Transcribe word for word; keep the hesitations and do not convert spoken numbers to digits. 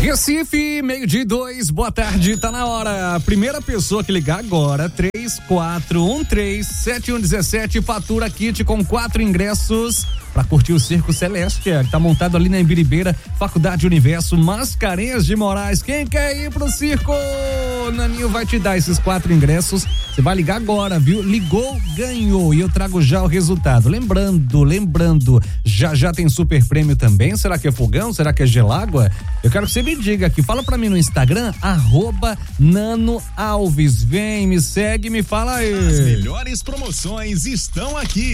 Recife, meio-dia e dois, boa tarde, tá na hora. A primeira pessoa que ligar agora, três quatro um três sete um um sete, fatura kit com quatro ingressos pra curtir o Circo Celestia, que tá montado ali na Embiribeira, Faculdade Universo, Mascarenhas de Moraes. Quem quer ir pro circo? Naninho vai te dar esses quatro ingressos. Você vai ligar agora, viu? Ligou, ganhou. E eu trago já o resultado. Lembrando, lembrando, já já tem super prêmio também. Será que é fogão? Será que é gelágua? Eu quero que você me diga aqui. Fala pra mim no Instagram, arroba Nano Alves. Vem, me segue, me fala aí. As melhores promoções estão aqui.